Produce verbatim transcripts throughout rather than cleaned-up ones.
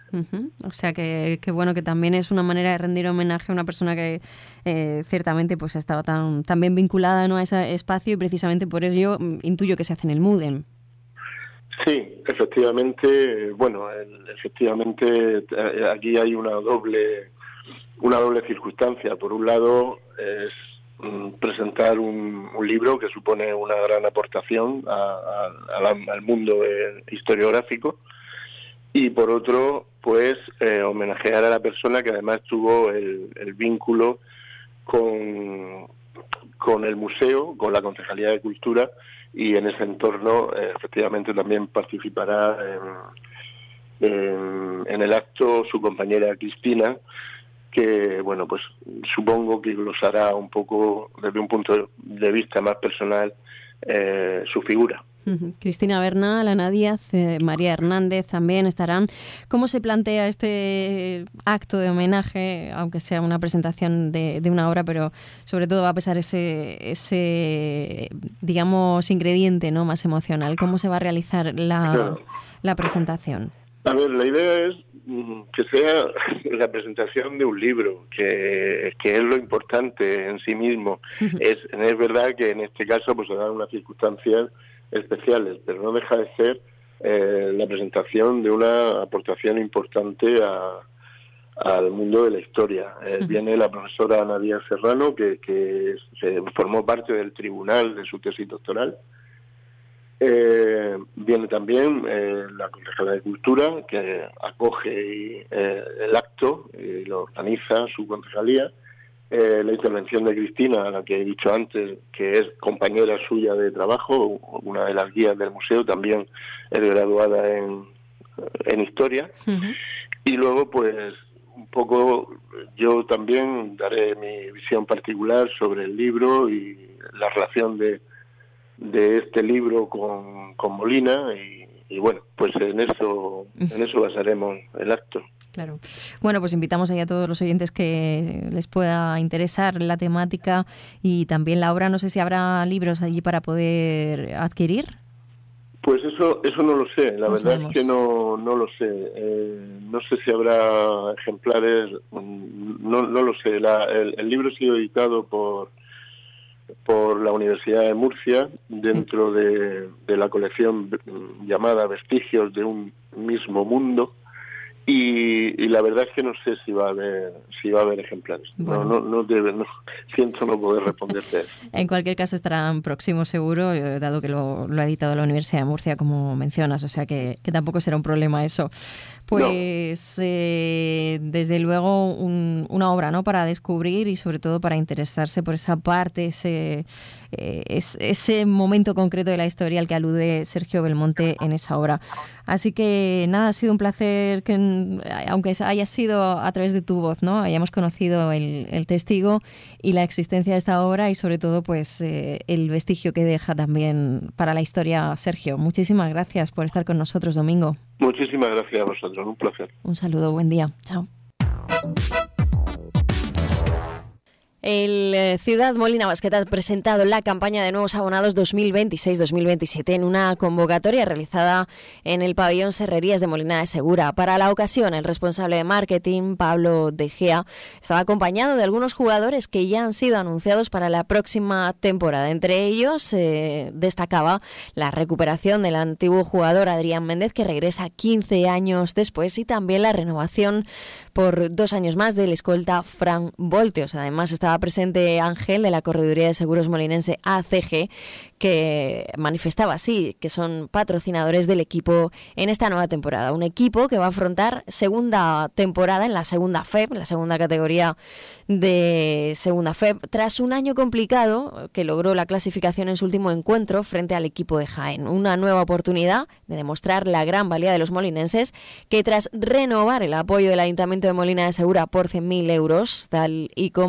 Uh-huh. O sea que, que bueno, que también es una manera de rendir homenaje a una persona que eh, ciertamente pues estaba tan, tan bien vinculada, ¿no?, a ese espacio, y precisamente por ello intuyo que se hace en el MUDEM. Sí, efectivamente, bueno, el, efectivamente aquí hay una doble una doble circunstancia. Por un lado es mm, presentar un, un libro que supone una gran aportación a, a, a la, al mundo eh, historiográfico, y por otro, pues eh, homenajear a la persona que además tuvo el, el vínculo con, con el museo, con la Concejalía de Cultura, y en ese entorno eh, efectivamente también participará en, en, en el acto su compañera Cristina, que bueno, pues supongo que glosará un poco desde un punto de vista más personal eh, su figura. Uh-huh. Cristina Bernal, Ana Díaz, eh, María Hernández también estarán. ¿Cómo se plantea este acto de homenaje, aunque sea una presentación de, de una obra, pero sobre todo va a pesar ese, ese digamos, ingrediente, ¿no?, más emocional? ¿Cómo se va a realizar la, claro. la presentación? A ver, la idea es que sea la presentación de un libro, que, que es lo importante en sí mismo. Uh-huh. Es, es verdad que en este caso pues se dan unas circunstancias especiales, pero no deja de ser eh, la presentación de una aportación importante a, al mundo de la historia. Eh, uh-huh. Viene la profesora Ana Díaz Serrano, que, que se formó parte del tribunal de su tesis doctoral. Eh, viene también eh, la Concejalía de Cultura, que acoge eh, el acto y lo organiza su concejalía. Eh, la intervención de Cristina, a la que he dicho antes, que es compañera suya de trabajo, una de las guías del museo, también es graduada en, en Historia. Uh-huh. Y luego, pues, un poco yo también daré mi visión particular sobre el libro y la relación de de este libro con, con Molina, y, y bueno, pues en eso en eso basaremos el acto. Claro. Bueno, pues invitamos ahí a todos los oyentes que les pueda interesar la temática y también la obra. No sé si habrá libros allí para poder adquirir. Pues eso eso no lo sé, la no verdad sabemos. es que no no lo sé. Eh, no sé si habrá ejemplares, no no lo sé. La, el, el libro ha sido editado por por la Universidad de Murcia, dentro sí. de, de la colección llamada Vestigios de un mismo mundo, y, y la verdad es que no sé si va a haber si va a haber ejemplares. Bueno. No, no, no debe, no, siento no poder responderte. En cualquier caso estarán próximos seguro, dado que lo, lo ha editado la Universidad de Murcia, como mencionas, o sea que, que tampoco será un problema eso. Pues no. eh, desde luego un, una obra, ¿no?, para descubrir y sobre todo para interesarse por esa parte, ese, eh, es, ese momento concreto de la historia al que alude Sergio Belmonte en esa obra. Así que nada, ha sido un placer que, aunque haya sido a través de tu voz, ¿no?, hayamos conocido el, el testigo y la existencia de esta obra, y sobre todo pues eh, el vestigio que deja también para la historia Sergio. Muchísimas gracias por estar con nosotros, Domingo. Muchísimas gracias a vosotros, un placer. Un saludo, buen día. Chao. El eh, Ciudad Molina Basket ha presentado la campaña de nuevos abonados dos mil veintiséis dos mil veintisiete en una convocatoria realizada en el pabellón Serrerías de Molina de Segura. Para la ocasión, el responsable de marketing, Pablo De Gea, estaba acompañado de algunos jugadores que ya han sido anunciados para la próxima temporada. Entre ellos eh, destacaba la recuperación del antiguo jugador Adrián Méndez, que regresa quince años después, y también la renovación por dos años más del escolta Fran Volteos. Además estaba presente Ángel, de la Correduría de Seguros Molinense A C G, que manifestaba así que son patrocinadores del equipo en esta nueva temporada. Un equipo que va a afrontar segunda temporada en la segunda F E B, en la segunda categoría de segunda F E B, tras un año complicado que logró la clasificación en su último encuentro frente al equipo de Jaén. Una nueva oportunidad de demostrar la gran valía de los molinenses, que tras renovar el apoyo del Ayuntamiento de Molina de Segura por cien mil euros, tal y como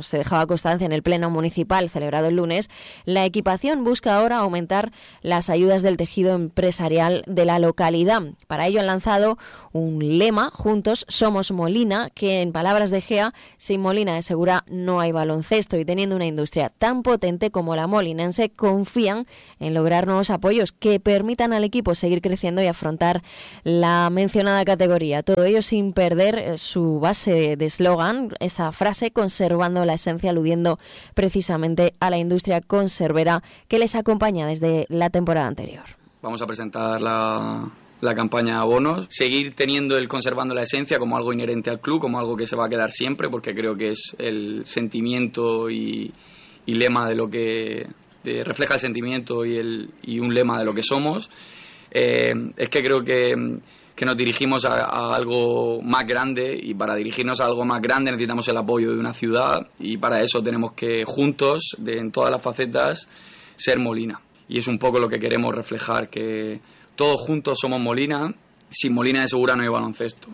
se dejaba constancia en el Pleno Municipal celebrado el lunes, la equipación busca ahora aumentar las ayudas del tejido empresarial de la localidad. Para ello han lanzado un lema, Juntos Somos Molina, que en palabras de Gea, sin Molina de Segura no hay baloncesto, y teniendo una industria tan potente como la molinense, confían en lograr nuevos apoyos que permitan al equipo seguir creciendo y afrontar la mencionada categoría. Todo ello sin perder su base de eslogan, esa frase, conservando la esencia, aludiendo precisamente a la industria conservera que les acompaña desde la temporada anterior. Vamos a presentar la, la campaña Abonos, seguir teniendo el conservando la esencia como algo inherente al club, como algo que se va a quedar siempre, porque creo que es el sentimiento y, y lema de lo que de, refleja el sentimiento y, el, y un lema de lo que somos. Eh, es que creo que, que nos dirigimos a, a algo más grande, y para dirigirnos a algo más grande necesitamos el apoyo de una ciudad, y para eso tenemos que juntos, de, en todas las facetas, ser Molina. Y es un poco lo que queremos reflejar, que todos juntos somos Molina. Sin Molina de Segura no hay baloncesto.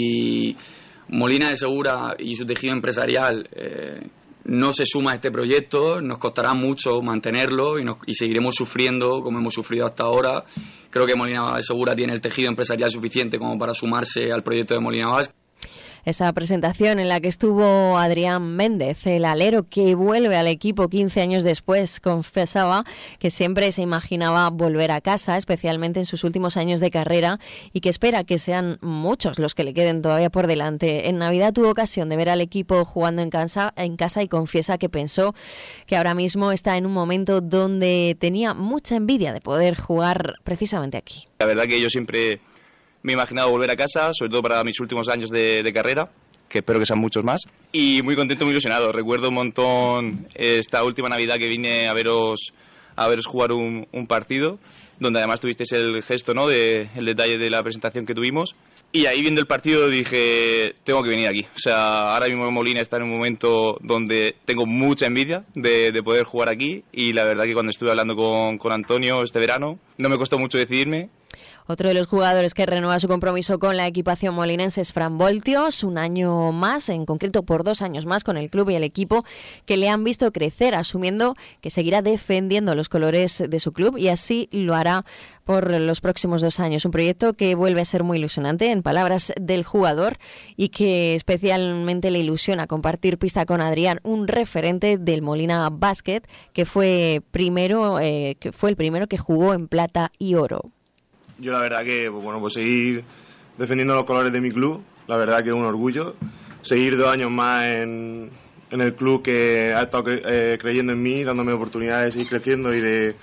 Si Molina de Segura y su tejido empresarial eh, no se suma a este proyecto, nos costará mucho mantenerlo y, nos, y seguiremos sufriendo como hemos sufrido hasta ahora. Creo que Molina de Segura tiene el tejido empresarial suficiente como para sumarse al proyecto de Molina Basket. Esa presentación en la que estuvo Adrián Méndez, el alero que vuelve al equipo quince años después, confesaba que siempre se imaginaba volver a casa, especialmente en sus últimos años de carrera, y que espera que sean muchos los que le queden todavía por delante. En Navidad tuvo ocasión de ver al equipo jugando en casa, en casa y confiesa que pensó que ahora mismo está en un momento donde tenía mucha envidia de poder jugar precisamente aquí. La verdad que yo siempre me he imaginado volver a casa, sobre todo para mis últimos años de, de carrera, que espero que sean muchos más. Y muy contento, muy ilusionado. Recuerdo un montón esta última Navidad que vine a veros a veros jugar un, un partido, donde además tuvisteis el gesto, ¿no?, de, el detalle de la presentación que tuvimos. Y ahí viendo el partido dije, tengo que venir aquí. O sea, ahora mismo Molina está en un momento donde tengo mucha envidia de, de poder jugar aquí. Y la verdad que cuando estuve hablando con, con Antonio este verano, no me costó mucho decidirme. Otro de los jugadores que renueva su compromiso con la equipación molinense es Fran Voltios, un año más, en concreto por dos años más, con el club y el equipo que le han visto crecer, asumiendo que seguirá defendiendo los colores de su club, y así lo hará por los próximos dos años. Un proyecto que vuelve a ser muy ilusionante, en palabras del jugador, y que especialmente le ilusiona compartir pista con Adrián, un referente del Molina Basket, que fue primero, eh, que fue el primero que jugó en plata y oro. Yo la verdad que, pues bueno, pues seguir defendiendo los colores de mi club, la verdad que es un orgullo. Seguir dos años más en, en el club que ha estado cre- eh, creyendo en mí, dándome oportunidades de seguir creciendo y de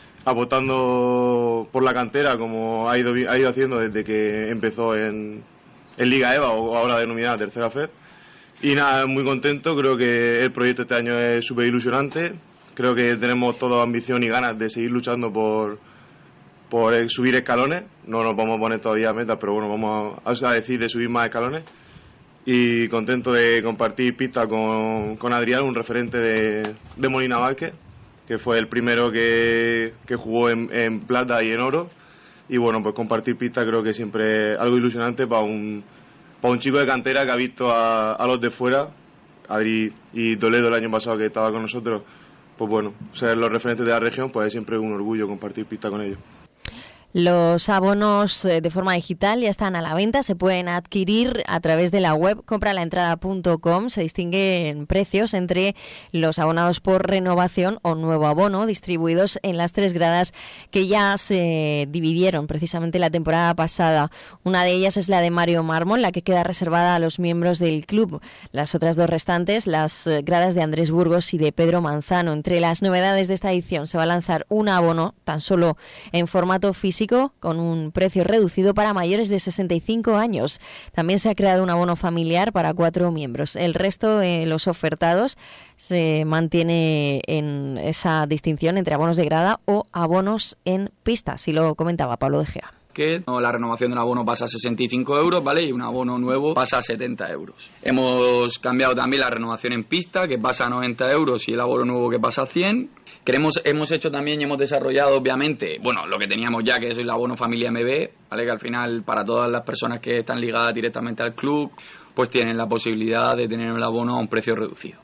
apostando por la cantera, como ha ido, ha ido haciendo desde que empezó en, en Liga EVA, o ahora denominada Tercera F E R. Y nada, muy contento, creo que el proyecto este año es súper ilusionante. Creo que tenemos toda ambición y ganas de seguir luchando por... por subir escalones. No nos vamos a poner todavía metas, pero bueno, vamos a, a decir de subir más escalones, y contento de compartir pista con, con Adrián, un referente de, de Molina Basket, que fue el primero que, que jugó en, en plata y en oro, y bueno, pues compartir pista creo que siempre es algo ilusionante para un, para un chico de cantera que ha visto a, a los de fuera, Adri y Toledo el año pasado que estaba con nosotros, pues bueno, ser los referentes de la región, pues es siempre un orgullo compartir pista con ellos. Los abonos de forma digital ya están a la venta, se pueden adquirir a través de la web compralaentrada punto com. Se distinguen precios entre los abonados por renovación o nuevo abono, distribuidos en las tres gradas que ya se dividieron precisamente la temporada pasada. Una de ellas es la de Mario Mármol, la que queda reservada a los miembros del club. Las otras dos restantes, las gradas de Andrés Burgos y de Pedro Manzano. Entre las novedades de esta edición se va a lanzar un abono tan solo en formato físico, con un precio reducido para mayores de sesenta y cinco años. También se ha creado un abono familiar para cuatro miembros. El resto de los ofertados se mantiene en esa distinción entre abonos de grada o abonos en pista, así lo comentaba Pablo de Gea. Que la renovación del abono pasa a sesenta y cinco euros, ¿vale? Y un abono nuevo pasa a setenta euros. Hemos cambiado también la renovación en pista, que pasa a noventa euros, y el abono nuevo que pasa a cien. Queremos, hemos hecho también y hemos desarrollado, obviamente, bueno, lo que teníamos ya, que es el abono Familia M B, ¿vale? Que al final, para todas las personas que están ligadas directamente al club, pues tienen la posibilidad de tener el abono a un precio reducido.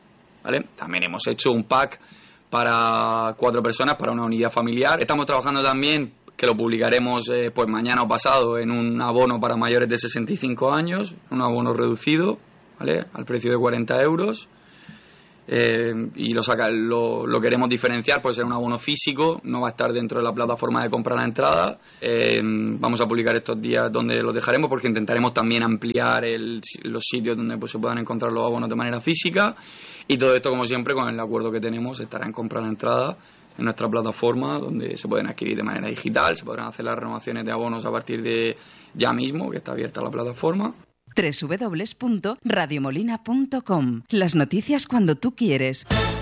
¿vale? También hemos hecho un pack para cuatro personas, para una unidad familiar. Estamos trabajando también, que lo publicaremos eh, pues mañana o pasado, en un abono para mayores de sesenta y cinco años, un abono reducido, ¿vale? Al precio de cuarenta euros. Eh, y lo, saca, lo, lo queremos diferenciar, puede ser un abono físico, no va a estar dentro de la plataforma de compra a la entrada. Eh, vamos a publicar estos días donde lo dejaremos, porque intentaremos también ampliar el, los sitios donde pues, se puedan encontrar los abonos de manera física, y todo esto, como siempre, con el acuerdo que tenemos, estará en compra a la entrada en nuestra plataforma, donde se pueden adquirir de manera digital, se podrán hacer las renovaciones de abonos a partir de ya mismo, que está abierta la plataforma. doble u doble u doble u punto radio molina punto com. Las noticias cuando tú quieres.